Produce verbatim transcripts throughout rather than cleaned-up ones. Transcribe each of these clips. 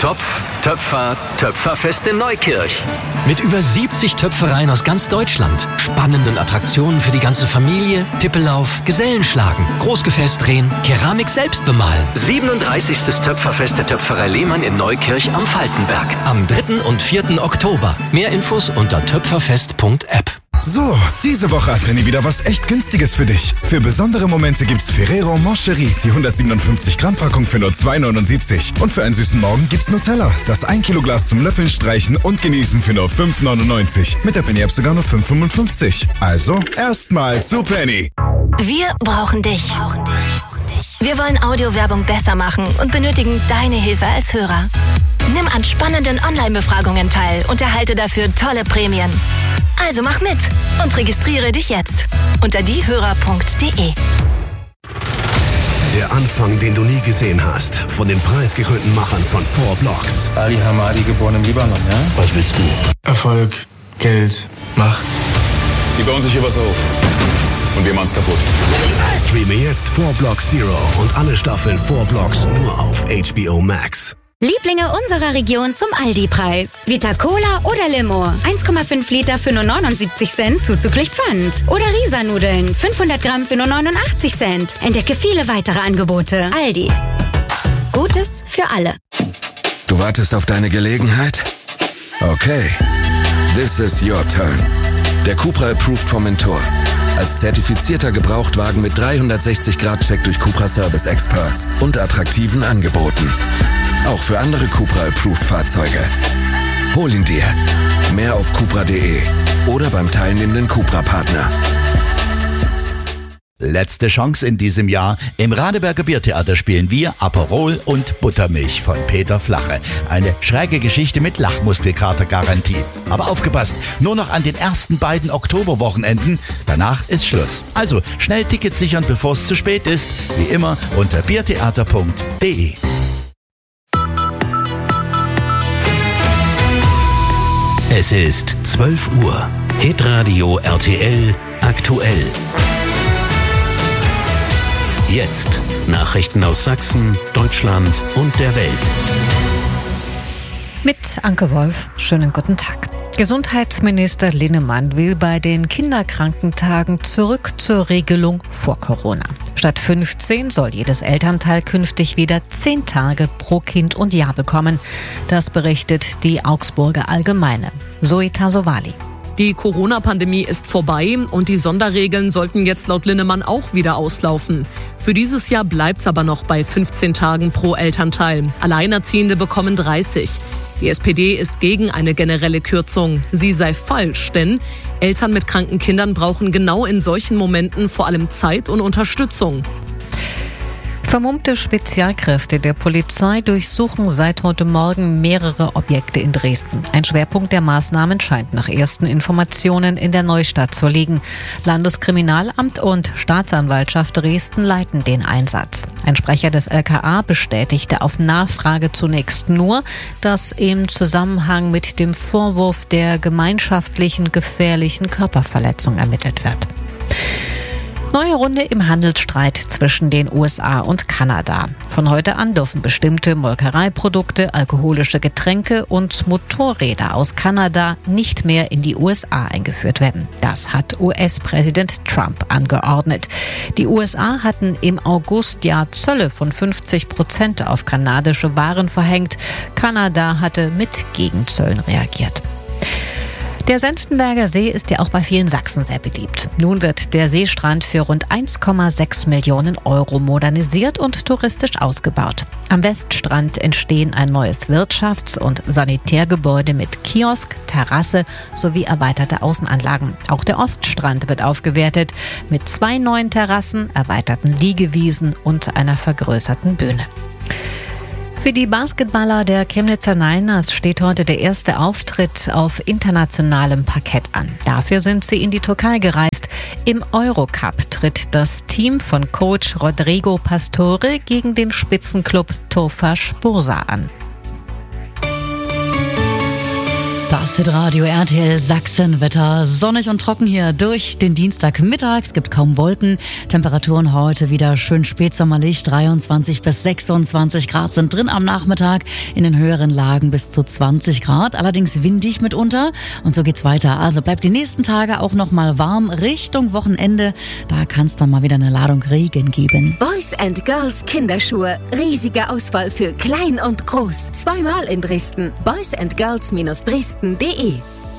Topf, Töpfer, Töpferfest in Neukirch. Mit über siebzig Töpfereien aus ganz Deutschland, spannenden Attraktionen für die ganze Familie, Tippelauf, Gesellenschlagen, Großgefäß drehen, Keramik selbst bemalen. siebenunddreißigstes Töpferfest der Töpferei Lehmann in Neukirch am Faltenberg. Am dritten und vierten Oktober. Mehr Infos unter töpferfest punkt app. So, diese Woche hat Penny wieder was echt Günstiges für dich. Für besondere Momente gibt's Ferrero Moncherie, die hundertsiebenundfünfzig Gramm Packung für nur zwei neunundsiebzig. Und für einen süßen Morgen gibt's Nutella, das ein Kilo Glas zum Löffeln, Streichen und Genießen für nur fünf neunundneunzig. Mit der Penny App sogar nur fünf fünfundfünfzig. Also, erstmal zu Penny. Wir brauchen dich. Wir wollen Audiowerbung besser machen und benötigen deine Hilfe als Hörer. Nimm an spannenden Online-Befragungen teil und erhalte dafür tolle Prämien. Also mach mit und registriere dich jetzt unter diehörer punkt de. Der Anfang, den du nie gesehen hast, von den preisgekrönten Machern von Four Blocks. Ali Hamadi, geboren im Libanon, ja? Was willst du? Erfolg, Geld, Macht. Die bauen sich hier was auf. Und wir machen's kaputt. Streame jetzt Four Blocks Zero und alle Staffeln Four Blocks nur auf H B O Max. Lieblinge unserer Region zum Aldi-Preis. Vita Cola oder Limo. eins Komma fünf Liter für nur neunundsiebzig Cent zuzüglich Pfand. Oder Risa-Nudeln. fünfhundert Gramm für nur neunundachtzig Cent. Entdecke viele weitere Angebote. Aldi. Gutes für alle. Du wartest auf deine Gelegenheit? Okay. This is your turn. Der Cupra Approved vom Mentor. Als zertifizierter Gebrauchtwagen mit dreihundertsechzig Grad Check durch Cupra Service Experts und attraktiven Angeboten. Auch für andere Cupra Approved Fahrzeuge. Hol ihn dir. Mehr auf cupra punkt de oder beim teilnehmenden Cupra-Partner. Letzte Chance in diesem Jahr. Im Radeberger Biertheater spielen wir Aperol und Buttermilch von Peter Flache. Eine schräge Geschichte mit Lachmuskelkater-Garantie. Aber aufgepasst, nur noch an den ersten beiden Oktoberwochenenden. Danach ist Schluss. Also schnell Tickets sichern, bevor es zu spät ist. Wie immer unter biertheater punkt de. Es ist zwölf Uhr. Hitradio R T L aktuell. Jetzt Nachrichten aus Sachsen, Deutschland und der Welt. Mit Anke Wolf, schönen guten Tag. Gesundheitsminister Linnemann will bei den Kinderkrankentagen zurück zur Regelung vor Corona. Statt fünfzehn soll jedes Elternteil künftig wieder zehn Tage pro Kind und Jahr bekommen. Das berichtet die Augsburger Allgemeine. Zoe Tasovali. Die Corona-Pandemie ist vorbei und die Sonderregeln sollten jetzt laut Linnemann auch wieder auslaufen. Für dieses Jahr bleibt's aber noch bei fünfzehn Tagen pro Elternteil. Alleinerziehende bekommen dreißig. Die S P D ist gegen eine generelle Kürzung. Sie sei falsch, denn Eltern mit kranken Kindern brauchen genau in solchen Momenten vor allem Zeit und Unterstützung. Vermummte Spezialkräfte der Polizei durchsuchen seit heute Morgen mehrere Objekte in Dresden. Ein Schwerpunkt der Maßnahmen scheint nach ersten Informationen in der Neustadt zu liegen. Landeskriminalamt und Staatsanwaltschaft Dresden leiten den Einsatz. Ein Sprecher des L K A bestätigte auf Nachfrage zunächst nur, dass im Zusammenhang mit dem Vorwurf der gemeinschaftlichen gefährlichen Körperverletzung ermittelt wird. Neue Runde im Handelsstreit zwischen den U S A und Kanada. Von heute an dürfen bestimmte Molkereiprodukte, alkoholische Getränke und Motorräder aus Kanada nicht mehr in die U S A eingeführt werden. Das hat U S-Präsident Trump angeordnet. Die U S A hatten im August ja Zölle von fünfzig Prozent auf kanadische Waren verhängt. Kanada hatte mit Gegenzöllen reagiert. Der Senftenberger See ist ja auch bei vielen Sachsen sehr beliebt. Nun wird der Seestrand für rund eins Komma sechs Millionen Euro modernisiert und touristisch ausgebaut. Am Weststrand entstehen ein neues Wirtschafts- und Sanitärgebäude mit Kiosk, Terrasse sowie erweiterte Außenanlagen. Auch der Oststrand wird aufgewertet mit zwei neuen Terrassen, erweiterten Liegewiesen und einer vergrößerten Bühne. Für die Basketballer der Chemnitzer Niners steht heute der erste Auftritt auf internationalem Parkett an. Dafür sind sie in die Türkei gereist. Im Eurocup tritt das Team von Coach Rodrigo Pastore gegen den Spitzenklub Tofaş Bursa an. Das Das Hitradio R T L Sachsenwetter. Sonnig und trocken hier durch den Dienstagmittag. Es gibt kaum Wolken. Temperaturen heute wieder schön spätsommerlich. dreiundzwanzig bis sechsundzwanzig Grad sind drin am Nachmittag. In den höheren Lagen bis zu zwanzig Grad. Allerdings windig mitunter. Und so geht's weiter. Also bleibt die nächsten Tage auch noch mal warm. Richtung Wochenende. Da kann es dann mal wieder eine Ladung Regen geben. Boys and Girls Kinderschuhe. Riesige Auswahl für klein und groß. Zweimal in Dresden. boys and girls Dresden punkt de.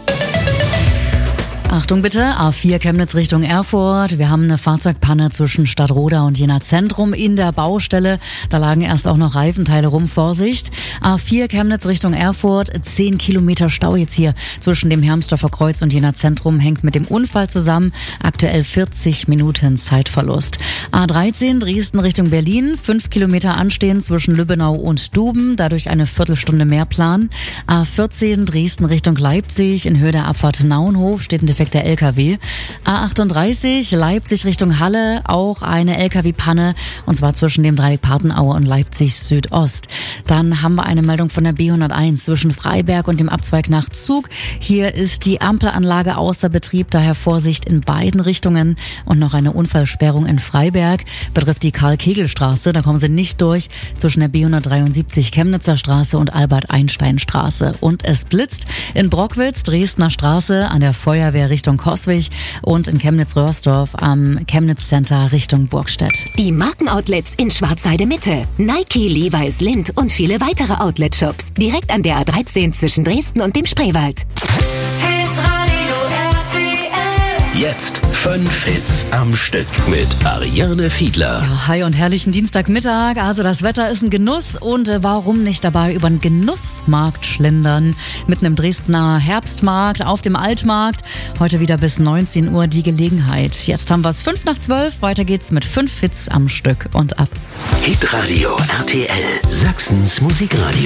Achtung bitte, A vier Chemnitz Richtung Erfurt. Wir haben eine Fahrzeugpanne zwischen Stadtroda und Jena Zentrum in der Baustelle. Da lagen erst auch noch Reifenteile rum. Vorsicht. A vier Chemnitz Richtung Erfurt. zehn Kilometer Stau jetzt hier zwischen dem Hermsdorfer Kreuz und Jena Zentrum. Hängt mit dem Unfall zusammen. Aktuell vierzig Minuten Zeitverlust. A dreizehn Dresden Richtung Berlin. fünf Kilometer anstehen zwischen Lübbenau und Duben. Dadurch eine Viertelstunde mehr Plan. A vierzehn Dresden Richtung Leipzig. In Höhe der Abfahrt Naunhof steht ein defekter L K W. A achtunddreißig Leipzig Richtung Halle, auch eine L K W-Panne, und zwar zwischen dem Dreieck Patenaue und Leipzig Südost. Dann haben wir eine Meldung von der B hunderteins zwischen Freiberg und dem Abzweig nach Zug. Hier ist die Ampelanlage außer Betrieb, daher Vorsicht in beiden Richtungen. Und noch eine Unfallsperrung in Freiberg, betrifft die Karl-Kegel-Straße. Da kommen Sie nicht durch zwischen der B hundertdreiundsiebzig Chemnitzer Straße und Albert-Einstein-Straße. Und es blitzt in Brockwitz, Dresdner Straße an der Feuerwehr Richtung Coswig und in Chemnitz-Röhrsdorf am Chemnitz Center Richtung Burgstedt. Die Markenoutlets in Schwarzheide Mitte. Nike, Levi's, Lindt und viele weitere Outlet-Shops. Direkt an der A dreizehn zwischen Dresden und dem Spreewald. Jetzt fünf Hits am Stück mit Ariane Fiedler. Ja, hi und herrlichen Dienstagmittag. Also das Wetter ist ein Genuss und äh, warum nicht dabei über den Genussmarkt schlendern? Mitten im Dresdner Herbstmarkt, auf dem Altmarkt. Heute wieder bis neunzehn Uhr die Gelegenheit. Jetzt haben wir es fünf nach zwölf. Weiter geht's mit fünf Hits am Stück und ab. Hitradio R T L, Sachsens Musikradio.